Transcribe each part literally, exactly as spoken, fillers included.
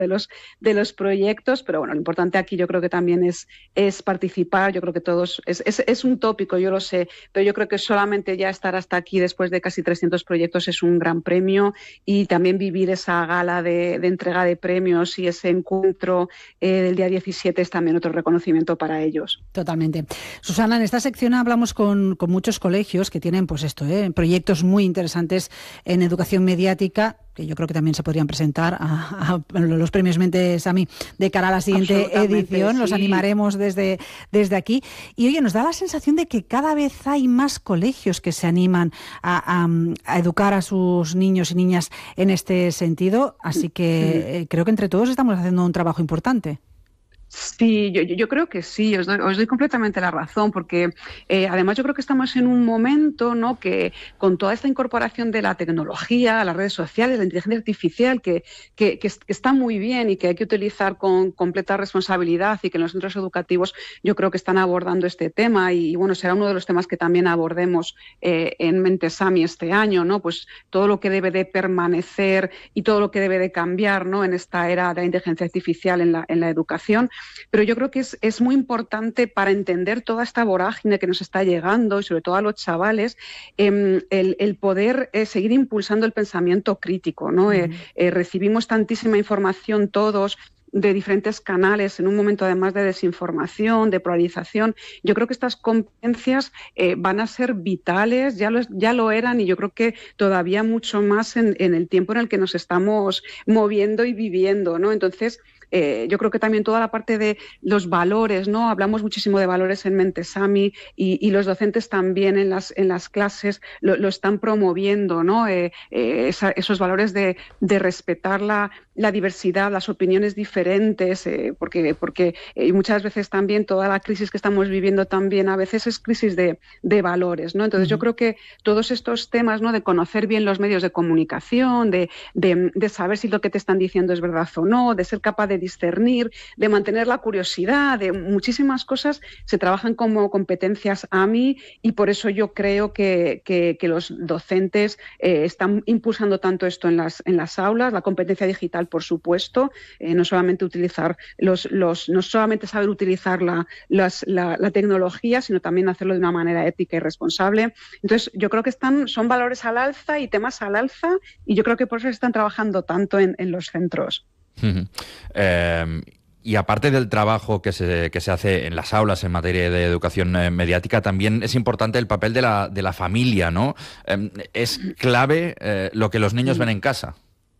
de los, de los proyectos, pero bueno, lo importante aquí yo creo que también es, es participar. Yo creo que todos, es, es, es un tópico, yo lo sé, pero yo creo que solamente ya estar hasta aquí después de casi trescientos proyectos es un gran premio, y también vivir esa gala de, de entrega de premios y ese encuentro eh, del día diecisiete es también otro reconocimiento para ellos. Totalmente. Susana, en esta sección hablamos con, con muchos colegios que tienen pues esto, ¿eh? proyectos muy interesantes en educación mediática, que yo creo que también se podrían presentar a, a los premios Mentes a mí de cara a la siguiente edición. Sí. Los animaremos desde, desde aquí. Y oye, nos da la sensación de que cada vez hay más colegios que se animan a, a, a educar a sus niños y niñas en este sentido. Así que eh, creo que entre todos estamos haciendo un trabajo importante. Sí, yo, yo creo que sí, os doy, os doy completamente la razón, porque eh, además yo creo que estamos en un momento, ¿no?, que con toda esta incorporación de la tecnología, las redes sociales, la inteligencia artificial, que, que, que, que está muy bien y que hay que utilizar con completa responsabilidad, y que en los centros educativos yo creo que están abordando este tema, y, y bueno, será uno de los temas que también abordemos eh, en Mentes A M I este año, ¿no? Pues todo lo que debe de permanecer y todo lo que debe de cambiar, ¿no?, en esta era de la inteligencia artificial en la, en la educación. Pero yo creo que es, es muy importante para entender toda esta vorágine que nos está llegando, y sobre todo a los chavales, eh, el, el poder eh, seguir impulsando el pensamiento crítico, ¿no? Uh-huh. eh, eh, recibimos tantísima información todos de diferentes canales en un momento además de desinformación, de polarización. Yo creo que estas competencias eh, van a ser vitales, ya lo, ya lo eran, y yo creo que todavía mucho más en, en el tiempo en el que nos estamos moviendo y viviendo, ¿no? Entonces, Eh, yo creo que también toda la parte de los valores, ¿no? Hablamos muchísimo de valores en Mentes A M I, y, y los docentes también en las, en las clases lo, lo están promoviendo, ¿no? Eh, eh, esa, esos valores de, de respetar la, la diversidad, las opiniones diferentes, eh, porque, porque eh, muchas veces también toda la crisis que estamos viviendo también a veces es crisis de, de valores, ¿no? Entonces uh-huh. yo creo que todos estos temas, ¿no?, de conocer bien los medios de comunicación, de, de, de saber si lo que te están diciendo es verdad o no, de ser capaz de discernir, de mantener la curiosidad, de muchísimas cosas, se trabajan como competencias A M I, y por eso yo creo que, que, que los docentes eh, están impulsando tanto esto en las, en las aulas, la competencia digital, por supuesto, eh, no solamente utilizar los, los, no solamente saber utilizar la, las, la, la tecnología, sino también hacerlo de una manera ética y responsable. Entonces, yo creo que están, son valores al alza y temas al alza, y yo creo que por eso se están trabajando tanto en, en los centros. Uh-huh. Eh, y aparte del trabajo que se, que se hace en las aulas en materia de educación eh, mediática, también es importante el papel de la, de la familia, ¿no? Eh, es clave eh, lo que los niños ven en casa.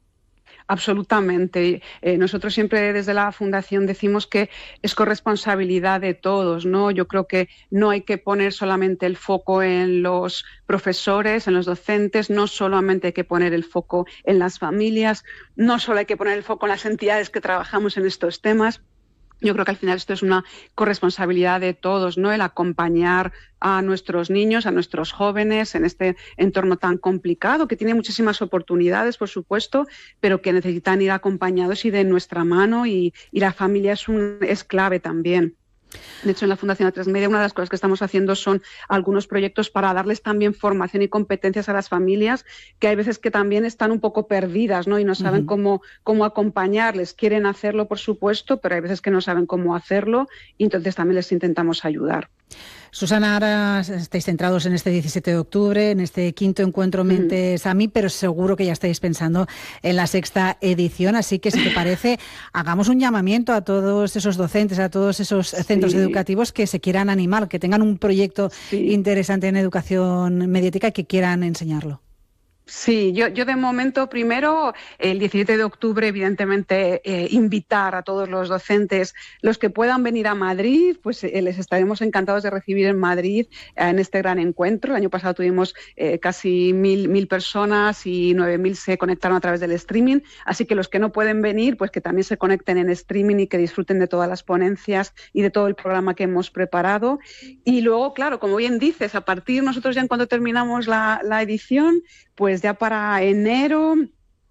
Absolutamente. Eh, nosotros siempre desde la Fundación decimos que es corresponsabilidad de todos, ¿no? Yo creo que no hay que poner solamente el foco en los profesores, en los docentes, no solamente hay que poner el foco en las familias, no solo hay que poner el foco en las entidades que trabajamos en estos temas. Yo creo que al final esto es una corresponsabilidad de todos, ¿no? El acompañar a nuestros niños, a nuestros jóvenes en este entorno tan complicado, que tiene muchísimas oportunidades, por supuesto, pero que necesitan ir acompañados y de nuestra mano, y, y la familia es, un, es clave también. De hecho, en la Fundación A tres Media, una de las cosas que estamos haciendo son algunos proyectos para darles también formación y competencias a las familias, que hay veces que también están un poco perdidas, ¿no? Y no saben uh-huh. cómo, cómo acompañarles. Quieren hacerlo, por supuesto, pero hay veces que no saben cómo hacerlo, y entonces también les intentamos ayudar. Susana, ahora estáis centrados en este diecisiete de octubre, en este quinto encuentro Mentes A M I, pero seguro que ya estáis pensando en la sexta edición, así que si te parece, hagamos un llamamiento a todos esos docentes, a todos esos centros sí. educativos que se quieran animar, que tengan un proyecto sí. interesante en educación mediática y que quieran enseñarlo. Sí, yo, yo de momento, primero, el diecisiete de octubre, evidentemente, eh, invitar a todos los docentes, los que puedan venir a Madrid, pues eh, les estaremos encantados de recibir en Madrid eh, en este gran encuentro. El año pasado tuvimos eh, casi mil, mil personas y nueve mil se conectaron a través del streaming, así que los que no pueden venir, pues que también se conecten en streaming y que disfruten de todas las ponencias y de todo el programa que hemos preparado. Y luego, claro, como bien dices, a partir nosotros ya en cuanto terminamos la, la edición, pues ya para enero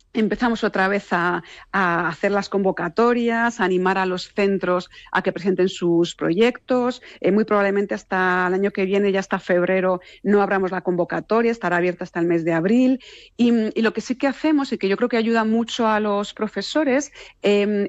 Empezamos otra vez a, a hacer las convocatorias, a animar a los centros a que presenten sus proyectos. Eh, muy probablemente hasta el año que viene, ya hasta febrero, no abramos la convocatoria, estará abierta hasta el mes de abril. Y, y lo que sí que hacemos, y que yo creo que ayuda mucho a los profesores, eh,